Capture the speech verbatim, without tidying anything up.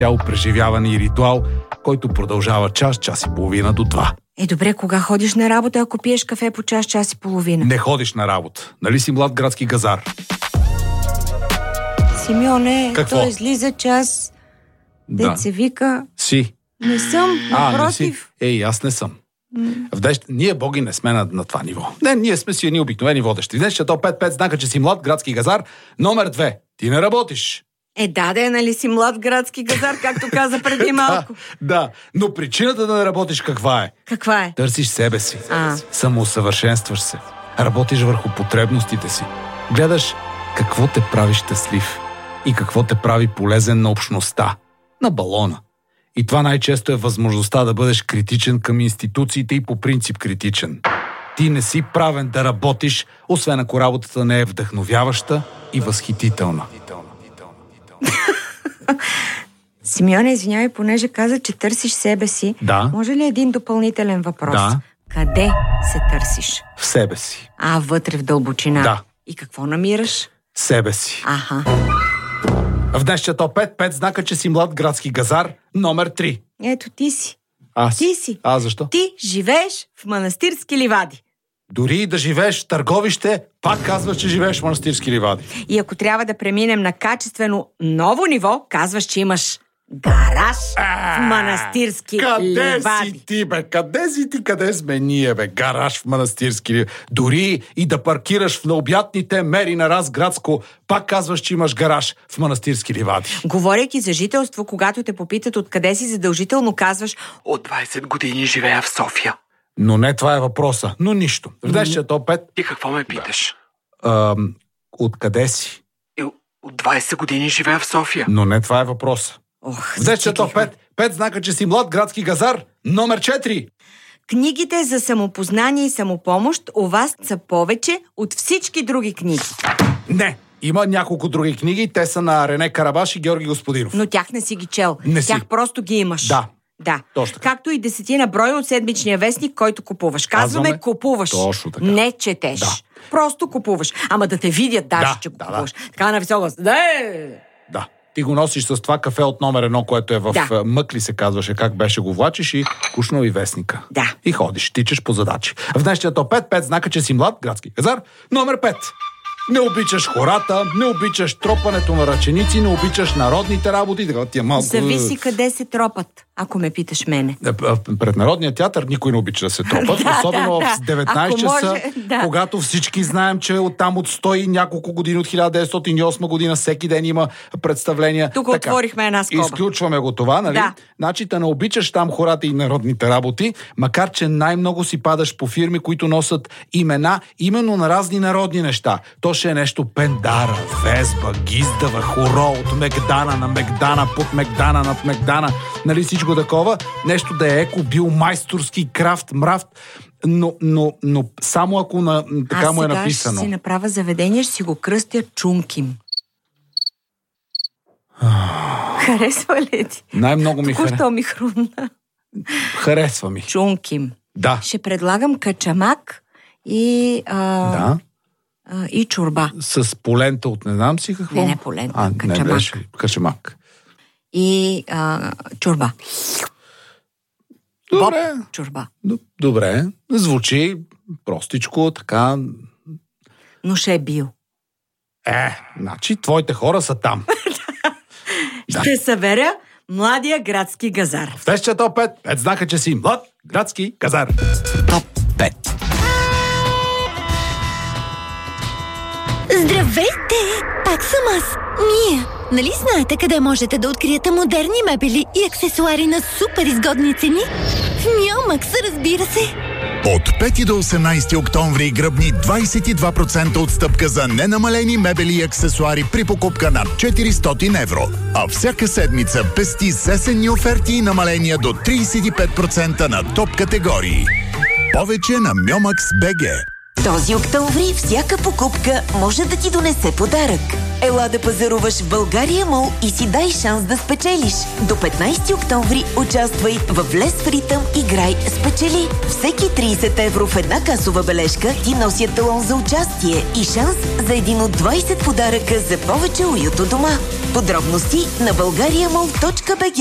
цяло преживяване и ритуал, който продължава час, час и половина до два. Е, добре, кога ходиш на работа, ако пиеш кафе по час, час и половина? Не ходиш на работа. Нали си млад градски газар? Симеоне, Какво? той излиза час, Да. дет се вика. Си. Не съм, А, напротив. не си. Ей, аз не съм. В днес, ние, боги, не сме на, на това ниво. Не, ние сме си едни обикновени водещи. В днес ще то пет пет знака, че си млад градски газар. Номер две. Ти не работиш. Е, да, да, нали си млад градски газар, както каза преди малко. Да, да, но причината да не работиш каква е? Каква е? Търсиш себе си. А. Самоусъвършенстваш се. Работиш върху потребностите си. Гледаш какво те прави щастлив и какво те прави полезен на общността, на балона. И това най-често е възможността да бъдеш критичен към институциите и по принцип критичен. Ти не си правен да работиш, освен ако работата не е вдъхновяваща и възхитителна. Симеоне, извинявай, понеже каза, че търсиш себе си. Да. Може ли един допълнителен въпрос? Да. Къде се търсиш? В себе си. А, вътре в дълбочина. Да. И какво намираш? Себе си. Аха. В днешния топ пет пет знака, че си млад градски газар, номер три. Ето ти си. Аз. Ти си. А, защо? Ти живееш в Манастирски ливади. Дори и да живееш в Търговище, пак казваш, че живееш в Манастирски ливади. И ако трябва да преминем на качествено ново ниво, казваш, че имаш гараж в Манастирски Къде ливади. си ти, бе? Къде си ти? Къде сме ние, бе? Гараж в Манастирски ливади. Дори и да паркираш в необятните мери на Разградско, пак казваш, че имаш гараж в Манастирски ливади. Говорейки за жителство, когато те попитат откъде си, задължително казваш: От двайсет години живея в София. Но не това е въпроса. Но нищо. В днешния топ пет... Ти какво ме питаш? Ам, откъде си? Е, от двайсет години живея в София. Но не това е въпроса. Ох, В днешния топ зациклихме. пет пет знака, че си млад градски газар, номер четири. Книгите за самопознание и самопомощ у вас са повече от всички други книги. Не, има няколко други книги. Те са на Рене Карабаш и Георги Господинов. Но тях не си ги чел. Не си. Тях просто ги имаш. Да. Да. Точно така. Както и десетина броя от седмичния вестник, който купуваш. Казваме, Казваме, купуваш. точно така. Не четеш. Да. Просто купуваш. Ама да те видят даже, Да, че го да, купуваш. да. Така на висока. Да, е! Да. Ти го носиш с това кафе от номер едно, което е в Да. да. Мъкли се казваше, как беше, го влачиш и кушнал и вестника. Да. И ходиш, тичаш по задачи. В днешния топ пет пет знака, че си млад градски газар, номер пет. Не обичаш хората, не обичаш тропането на ръченици, не обичаш народните работи, така ти е малко... Зависи къде се тропат, ако ме питаш мене. Пред Народния театър никой не обича да се тропат, Да, особено да, в да. деветнайсет Ако часа, може, да. когато всички знаем, че оттам от сто и няколко години, от хиляда деветстотин и осма година, всеки ден има представления. Тук отворихме една скоба. Изключваме го това, нали? Да. Значи да не обичаш там хората и народните работи, макар че най-много си падаш по фирми, които носят имена именно на разни народни неща. То ще е нещо Пендара, Везба, Гиздава, Хоро, от Мегдана на Мегдана, под Мегдана над Мегдана, нали всичко такова. Нещо да е еко, бил майсторски, крафт, мрафт, но, но, но само ако на, така Аз му е сега написано. ще си направя заведение, ще си го кръстя Чунким. Харесва ли ти? Най-много ми харесва. Току-що ми хрумна. Харесва ми. Чунким. Да. Ще предлагам качамак и, а, Да. а, и чорба. С полента от не знам си какво. Не, не полента, а, качамак. Не беше качамак. И а, чорба. Добре. Боб чорба. Д- Добре. Звучи простичко, така. Но ще е бил. Е, значи твоите хора са там. Ще съберя младия градски газар. В днешния топ пет пет знака, че си млад градски газар. Топ пет. Здравейте! Пак съм аз, Мия. Нали знаете къде можете да откриете модерни мебели и аксесуари на супер изгодни цени? В Миомакс, разбира се! От пети до осемнайсети октомври гръбни двайсет и два процента отстъпка за ненамалени мебели и аксесуари при покупка над четиристотин евро. А всяка седмица пести с есенни оферти и намаления до трийсет и пет процента на топ категории. Повече на Миомакс точка би джи. Този октомври всяка покупка може да ти донесе подарък. Ела да пазаруваш в България Мол и си дай шанс да спечелиш. До петнайсети октомври участвай в Влез в ритъм, играй, спечели. Всеки трийсет евро в една касова бележка ти носят талон за участие и шанс за един от двайсет подаръка за повече уют у дома. Подробности на българия мол точка бг.